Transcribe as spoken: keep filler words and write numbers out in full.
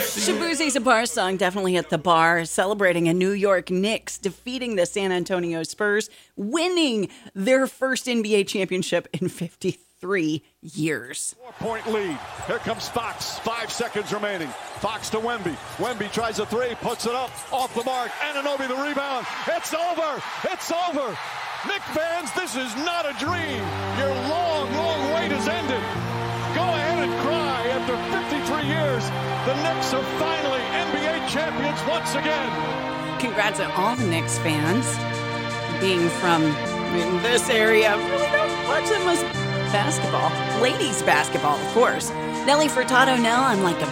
Shabuzi Zabar song definitely at the bar, celebrating a New York Knicks defeating the San Antonio Spurs, winning their first N B A championship in fifty-three years. Four-point lead. Here comes Fox. Five seconds remaining. Fox to Wemby. Wemby tries a three, puts it up, off the mark. Anunoby the rebound. It's over. It's over. Knicks fans, this is not a dream. Your long, long wait has ended. Go ahead and cry. After fifty-three years, the Knicks are finally N B A champions once again. Congrats to all the Knicks fans. Being from this area, really don't watch that much basketball. Ladies basketball, of course. Nelly Furtado now on Like a